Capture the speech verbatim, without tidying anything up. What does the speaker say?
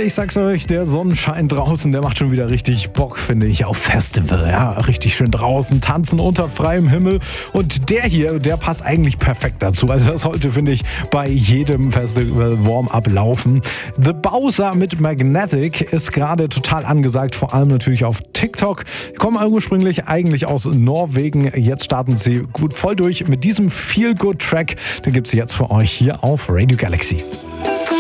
ich sag's euch, der Sonnenschein draußen, der macht schon wieder richtig Bock, finde ich, auf Festival. Ja, richtig schön draußen tanzen unter freiem Himmel. Und der hier, der passt eigentlich perfekt dazu. Also das sollte, finde ich, bei jedem Festival Warm-Up laufen. The Bowser mit Magnetic ist gerade total angesagt, vor allem natürlich auf TikTok. Die kommen ursprünglich eigentlich aus Norwegen. Jetzt starten sie gut voll durch mit diesem Feel-Good-Track. Den gibt's jetzt für euch hier auf Radio Galaxy.